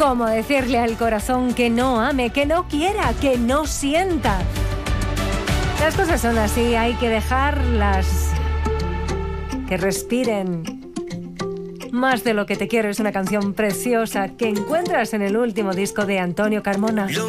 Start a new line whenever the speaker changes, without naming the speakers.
¿Cómo decirle al corazón que no ame, que no quiera, que no sienta? Las cosas son así, hay que dejarlas que respiren. Más de lo que te quiero es una canción preciosa que encuentras en el último disco de Antonio Carmona.